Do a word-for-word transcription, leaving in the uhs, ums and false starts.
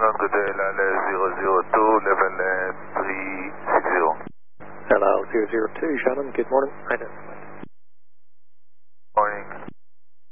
London, good day, Lala zero zero two, level uh, three six zero. Hello, zero zero two, Shannon, good morning. Identify.